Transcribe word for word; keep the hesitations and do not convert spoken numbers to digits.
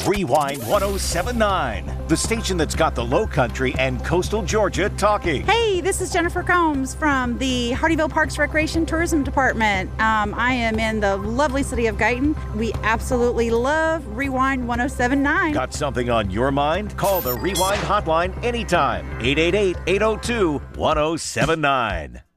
Rewind ten seventy-nine, the station that's got the Low Country and coastal Georgia talking. Hey, this is Jennifer Combs from the Hardyville Parks Recreation Tourism Department. Um, I am in the lovely city of Guyton. We absolutely love Rewind ten seventy-nine. Got something on your mind? Call the Rewind hotline anytime. eight eight eight, eight oh two, ten seventy-nine.